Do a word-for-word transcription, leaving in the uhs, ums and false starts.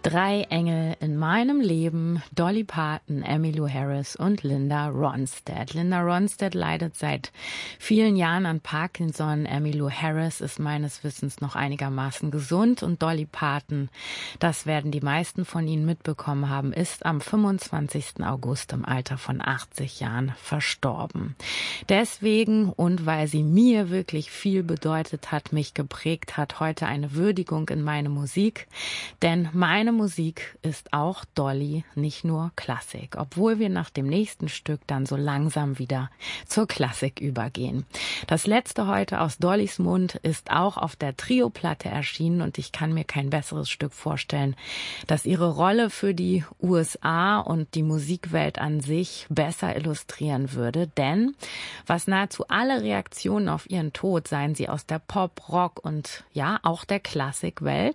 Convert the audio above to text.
Drei Engel in meinem Leben, Dolly Parton, Emmylou Harris und Linda Ronstadt. Linda Ronstadt leidet seit vielen Jahren an Parkinson. Emmylou Harris ist meines Wissens noch einigermaßen gesund und Dolly Parton, das werden die meisten von Ihnen mitbekommen haben, ist am fünfundzwanzigsten August im Alter von achtzig Jahren verstorben. Deswegen und weil sie mir wirklich viel bedeutet hat, mich geprägt hat, heute eine Würdigung in meine Musik, denn meine Musik ist auch Dolly, nicht nur Klassik, obwohl wir nach dem nächsten Stück dann so langsam wieder zur Klassik übergehen. Das letzte heute aus Dollys Mund ist auch auf der Trio-Platte erschienen und ich kann mir kein besseres Stück vorstellen, das ihre Rolle für die U S A und die Musikwelt an sich besser illustrieren würde, denn was nahezu alle Reaktionen auf ihren Tod, seien sie aus der Pop-, Rock- und ja auch der Klassikwelt,